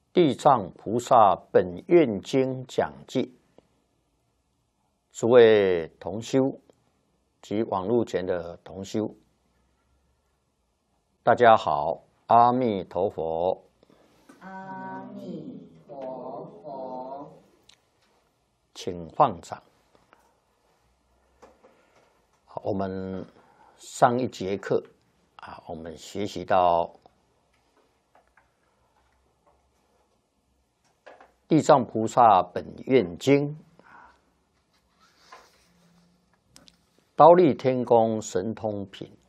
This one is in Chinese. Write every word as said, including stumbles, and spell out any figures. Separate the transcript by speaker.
Speaker 1: 地藏菩萨本愿经讲记，诸位同修及网络前的同修，大家好，阿弥陀佛。
Speaker 2: 阿弥陀佛，
Speaker 1: 请放掌。我们上一节课啊，我们学习到地藏菩萨本愿经，忉利天宫神通品